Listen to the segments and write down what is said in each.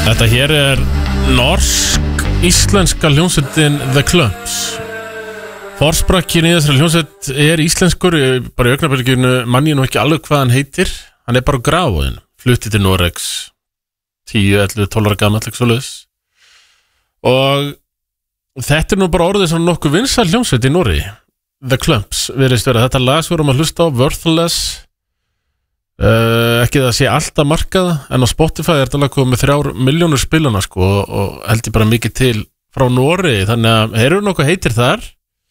Þetta hér norsk-íslenska hljómsveitin The Clumps. Forsprakkin í þessari hljómsveit íslenskur, bara í augnablikinu mann ég nú ekki alveg hvað hann heitir. Hann bara á Grafoðin, flutti til Noregs 10, 11, 12 ára gamall, ekki svoleiðis. Og þetta nú bara orðið svona nokkuð vinsæl hljómsveit í Noregi. The Clumps, virðist vera þetta lag sem við erum að hlusta á, Worthless. Ekki það sé alltaf markað, en á Spotify þetta lag komið með 3 milljónir spilana sko, og held ég bara mikið til frá Noregi, þannig að þeir eru nokkuð heitir þar.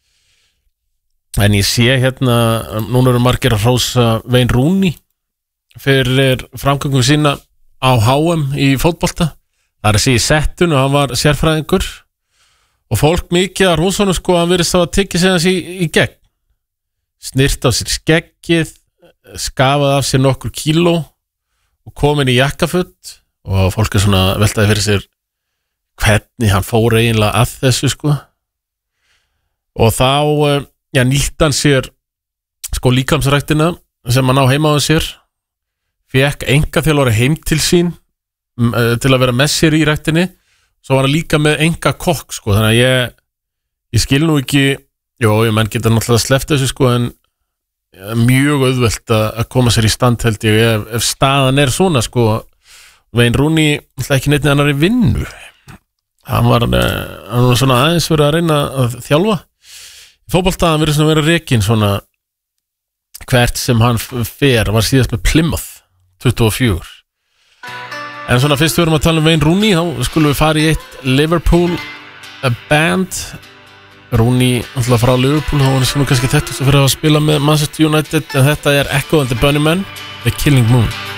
En ég sé hérna, núna eru margir að hrósa Wayne Rooney fyrir framgöngum sína á HM í fótbolta. Það er að sé í settun og hann var sérfræðingur og fólk mikið að hrósa honum sko, hann virðist að tekið sig hans í gegn, snyrt á sér skeggið, skafaði af sér nokkur kíló og komin í jakkafutt og fólk svona veltaði fyrir sér hvernig hann fór eiginlega að þessu sko. Og þá nýtti hann sér sko líkamsræktina sem hann á heima á sér, fekk engaþjálfara heim til sín til að vera með sér í ræktinni, svo var hann líka með enga kokk sko, þannig að ég skil nú ekki, menn geta náttúrulega sleppt þessu sko, en mjög auðvelt að koma sér í stand held ég ef staðan svona sko. Wayne Rooney ekki neitt annar í vinnu, hann var svona aðeins verið að reyna að þjálfa fótboltaðan, verið svona verið rekinn svona hvert sem hann var síðast með Plymouth 24. En svona fyrst við erum að tala um Wayne Rooney, þá skulum við fara í eitt Liverpool band. Rooney alltaf frá Liverpool, þá var hann kannski þetta fyrir að spila með Manchester United, en þetta Echo and the Bunnymen, The Killing Moon.